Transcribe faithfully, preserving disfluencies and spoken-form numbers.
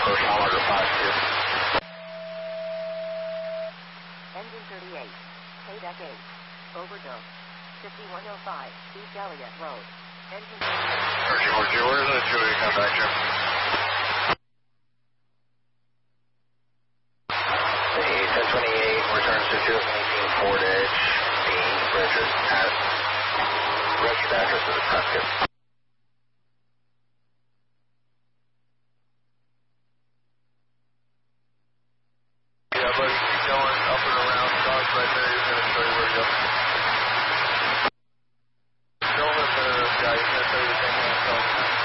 first mile marker five two. Engine thirty-eight, Quebec eight, overdose, fifty-one oh five, East Elliott Road. Engine thirty-eight. Archie four two, where's the two eight contact, Jim? The ten twenty-eight returns to two thousand eighteen Ford Edge, being registered at registered address is Prescott.